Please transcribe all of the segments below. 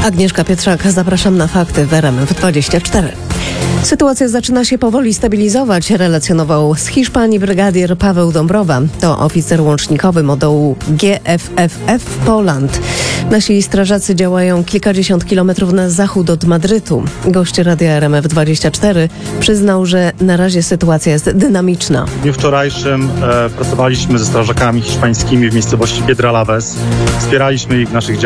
Agnieszka Pietrzak, zapraszam na fakty w RMF24. Sytuacja zaczyna się powoli stabilizować, relacjonował z Hiszpanii brygadier Paweł Dąbrowa. To oficer łącznikowy modułu GFFF Poland. Nasi strażacy działają kilkadziesiąt kilometrów na zachód od Madrytu. Gość Radia RMF24 przyznał, że na razie sytuacja jest dynamiczna. W dniu wczorajszym pracowaliśmy ze strażakami hiszpańskimi w miejscowości Piedralaves. Wspieraliśmy ich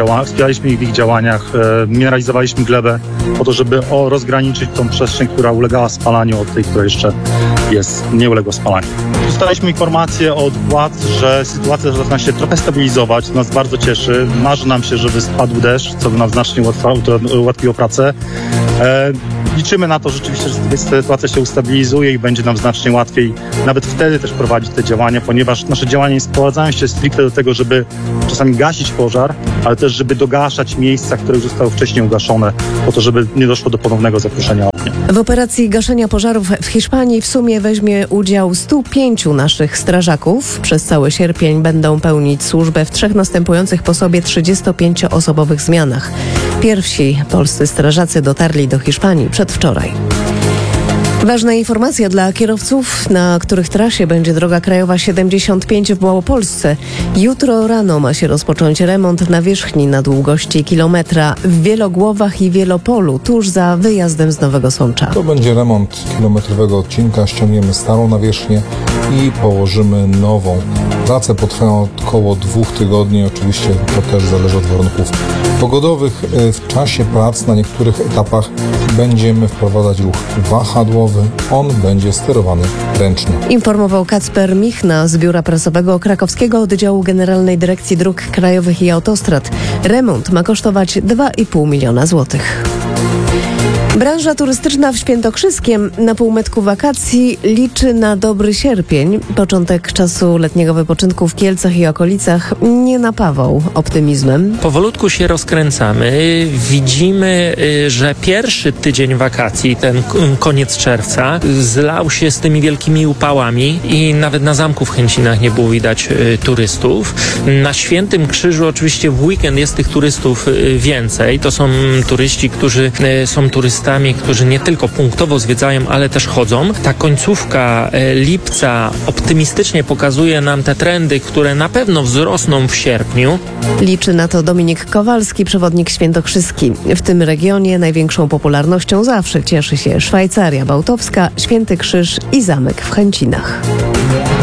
w ich działaniach, mineralizowaliśmy glebę po to, żeby rozgraniczyć tą przestrzeń, która ulegała spalaniu od tej, która jeszcze nie uległa spalaniu. Dostaliśmy informację od władz, że sytuacja zaczyna się trochę stabilizować, to nas bardzo cieszy. Marzy nam się, żeby spadł deszcz, co by nam znacznie ułatwiło pracę. Liczymy na to rzeczywiście, że sytuacja się ustabilizuje i będzie nam znacznie łatwiej nawet wtedy też prowadzić te działania, ponieważ nasze działania nie sprowadzają się stricte do tego, żeby czasami gasić pożar, ale też żeby dogaszać miejsca, które już zostały wcześniej ugaszone, po to, żeby nie doszło do ponownego zaproszenia ognia. W operacji gaszenia pożarów w Hiszpanii w sumie weźmie udział 105 naszych strażaków. Przez cały sierpień będą pełnić służbę w 3 następujących po sobie 35-osobowych zmianach. Pierwsi polscy strażacy dotarli do Hiszpanii przedwczoraj. Ważna informacja dla kierowców, na których trasie będzie droga krajowa 75 w Małopolsce. Jutro rano ma się rozpocząć remont nawierzchni na długości kilometra w Wielogłowach i Wielopolu, tuż za wyjazdem z Nowego Sącza. To będzie remont kilometrowego odcinka, ściągniemy starą nawierzchnię i położymy nową. Prace potrwają około 2 tygodni, oczywiście to też zależy od warunków pogodowych. W czasie prac na niektórych etapach będziemy wprowadzać ruch wahadłowy. On będzie sterowany ręcznie. Informował Kacper Michna z Biura Prasowego Krakowskiego Oddziału Generalnej Dyrekcji Dróg Krajowych i Autostrad. Remont ma kosztować 2,5 miliona złotych. Branża turystyczna w Świętokrzyskiem na półmetku wakacji liczy na dobry sierpień. Początek czasu letniego wypoczynku w Kielcach i okolicach nie napawał optymizmem. Powolutku się rozkręcamy. Widzimy, że pierwszy tydzień wakacji, ten koniec czerwca, zlał się z tymi wielkimi upałami i nawet na zamku w Chęcinach nie było widać turystów. Na Świętym Krzyżu oczywiście w weekend jest tych turystów więcej. To są turyści, którzy są turystami, którzy nie tylko punktowo zwiedzają, ale też chodzą. Ta końcówka lipca optymistycznie pokazuje nam te trendy, które na pewno wzrosną w sierpniu. Liczy na to Dominik Kowalski, przewodnik świętokrzyski. W tym regionie największą popularnością zawsze cieszy się Szwajcaria Bałtowska, Święty Krzyż i zamek w Chęcinach.